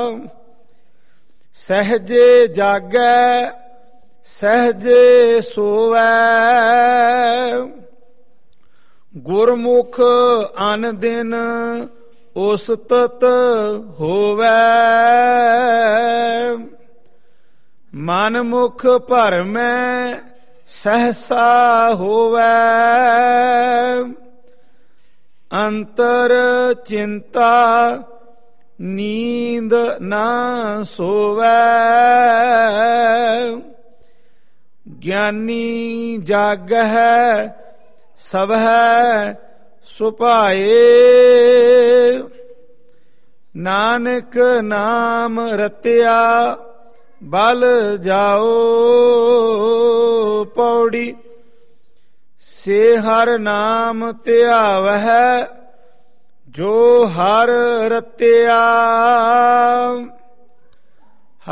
ਸਹਿਜੇ ਜਾਗੈ ਸਹਿਜੇ ਸੋਵੈ, ਗੁਰਮੁਖ ਅਨ ਦਿਨ ਉਸਤਤ ਹੋਵੈ। ਮਨ ਮੁਖ ਭਰਮੈ ਸਹਸਾ ਹੋਵੈ, ਅੰਤਰ ਚਿੰਤਾ ਨੀਂਦ ਨਾ ਸੋਵੈ। ਗਿਆਨੀ ਜਾਗਹਿ ਸਭੈ ਸੁਭਾਏ, ਨਾਨਕ ਨਾਮ ਰਤਿਆ ਬਲ ਜਾਓ। ਪੌੜੀ ਸੇ ਹਰ ਨਾਮ ਧਿਆਵਹਿ, ਜੋ ਹਰ ਰਤਿਆ।